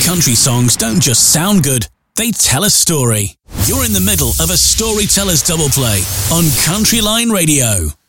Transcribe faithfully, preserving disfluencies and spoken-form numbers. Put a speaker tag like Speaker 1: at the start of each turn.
Speaker 1: Country songs don't just sound good, they tell a story. You're in the middle of a Storytellers Double Play on Country Line Radio.